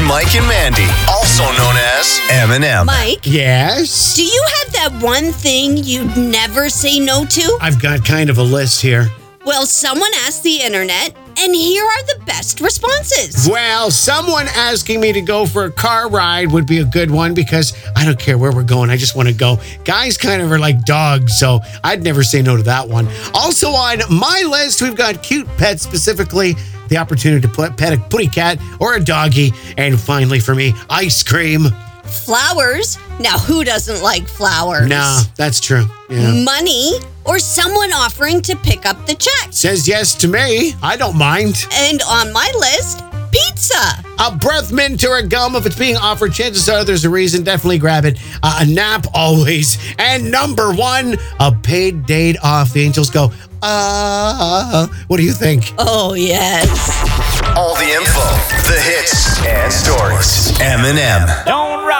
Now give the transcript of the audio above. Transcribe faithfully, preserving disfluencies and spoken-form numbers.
Mike and Mandy, also known as M and M. Mike, Yes? do you have that one thing you'd never say no to? I've got kind of a list here. Well, someone asked the internet, and here are the best responses. Well, someone asking me to go for a car ride would be a good one because I don't care where we're going. I just want to go. Guys kind of are like dogs, so I'd never say no to that one. Also on my list, we've got cute pets, specifically the opportunity to put, pet a putty cat or a doggy. And finally for me, ice cream. Flowers. Now, who doesn't like flowers? Nah, that's true. Yeah. Money, or someone offering to pick up the check. Says yes to me. I don't mind. And on my list, pizza. A breath mint or a gum, if it's being offered, chances are there's a reason. Definitely grab it. Uh, a nap, always. And number one, a paid date off. The angels go, uh, what do you think? Oh, yes. All the info, the hits, and stories. M and M. Don't rock.